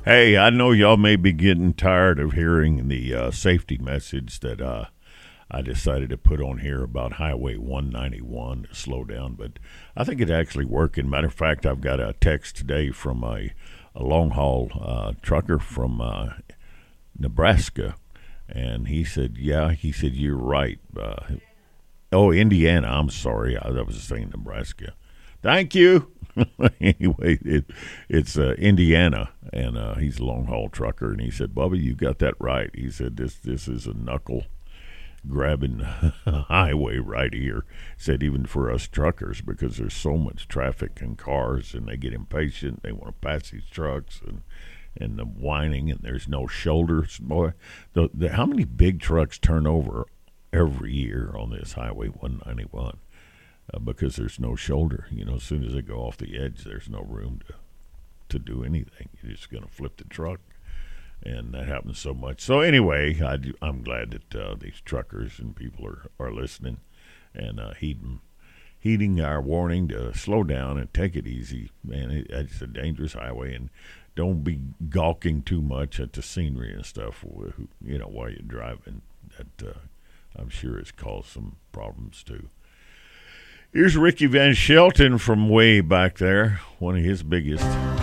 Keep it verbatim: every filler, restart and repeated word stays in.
Hey, I know y'all may be getting tired of hearing the uh, safety message that uh, I decided to put on here about Highway one ninety-one to slow down, but I think it's actually working. Matter of fact, I've got a text today from a, a long haul uh, trucker from uh, Nebraska, and he said, "Yeah," he said, "You're right." Uh, oh, Indiana. I'm sorry, I, I was saying Nebraska. Thank you. Anyway, it, it's uh, Indiana, and uh, he's a long haul trucker, and he said, "Bubba, you got that right." He said, "This this is a knuckle grabbing highway right here." Said even for us truckers, because there's so much traffic and cars, and they get impatient. They want to pass these trucks, and and the whining, and there's no shoulders. Boy, the, the, how many big trucks turn over every year on this Highway one ninety-one? Uh, because there's no shoulder. You know, as soon as they go off the edge, there's no room to to do anything. You're just going to flip the truck, and that happens so much. So anyway, I do, I'm glad that uh, these truckers and people are, are listening and uh, heeding, heeding our warning to slow down and take it easy. Man, it, it's a dangerous highway, and don't be gawking too much at the scenery and stuff, you know, while you're driving. That uh, I'm sure has caused some problems too. Here's Ricky Van Shelton from way back there, one of his biggest.